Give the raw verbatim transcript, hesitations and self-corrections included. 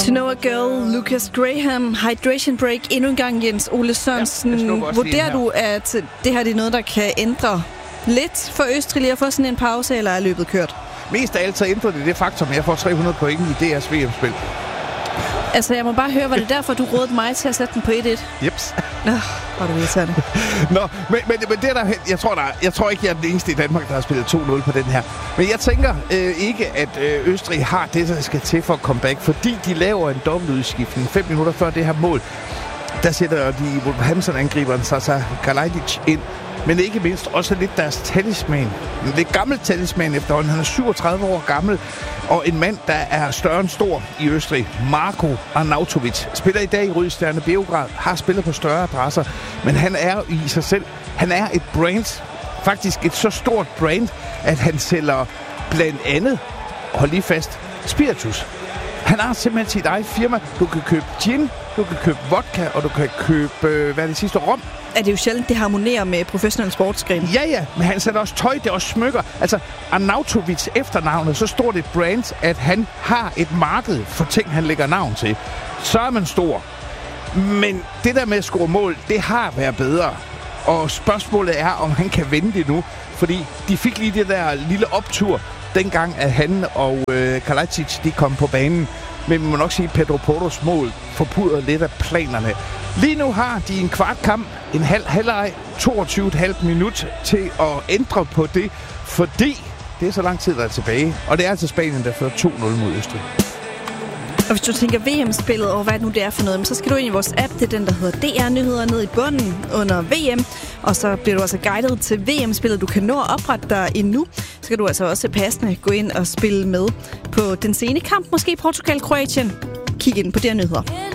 To Know a Girl, Lucas Graham, Hydration Break. Endnu en gang, Jens Ole Sørensen. Ja, vurderer du, at det her det er noget, der kan ændre lidt for Østrig lige at få sådan en pause, eller er løbet kørt? Mest af alt så ændrer det det faktum, at jeg får tre hundrede point i D R's V M-spil. Altså, jeg må bare høre, var det derfor, du rådede mig til at sætte den på et et? Jeps. Nå, hvor er du irriterende. Nå, men, men, men det er der, jeg tror, der, jeg tror ikke, jeg er den eneste i Danmark, der har spillet to nul på den her. Men jeg tænker øh, ikke, at øh, Østrig har det, der skal til for at komme back, fordi de laver en dobbeltudskiftning fem minutter før det her mål. Der sætter de Wolverhampton-angriberen Sasa Kalajdzic ind. Men ikke mindst også lidt deres talisman. Det er gammelt talisman efterhånden. Han er syvogtredive år gammel, og en mand, der er større end stor i Østrig. Marko Arnautovic spiller i dag i Røde Stjerne Beograd, har spillet på større adresser, men han er i sig selv, han er et brand, faktisk et så stort brand, at han sælger blandt andet, hold lige fast, spiritus. Han har simpelthen sit eget firma. Du kan købe gin, du kan købe vodka, og du kan købe, hvad er det sidste, rom. Er det jo sjældent, det harmonerer med professionelle sportsgrene? Ja, ja, men han sætter også tøj, det er også smykker. Altså, Arnautovic efternavnet, så står det brand, at han har et marked for ting, han lægger navn til. Så er man stor. Men det der med at score mål, det har været bedre. Og spørgsmålet er, om han kan vinde det nu. Fordi de fik lige det der lille optur, dengang at han og øh, Kalajdzic, de kom på banen. Men vi må nok sige, at Pedro Porros mål forpudrer lidt af planerne. Lige nu har de en kvart kamp, en halv halvleg, toogtyve komma fem minut til at ændre på det, fordi det er så lang tid, der er tilbage. Og det er altså Spanien, der fører to nul mod Østrig. Og hvis du tænker V M-spillet over, hvad nu det er for noget, så skal du ind i vores app, det er den, der hedder D R-nyheder, ned i bunden under V M. Og så bliver du altså guidet til V M-spillet. Du kan nå at oprette dig endnu. Så kan du altså også passende gå ind og spille med på den sene kamp, måske Portugal-Kroatien. Kig ind på D R-nyheder.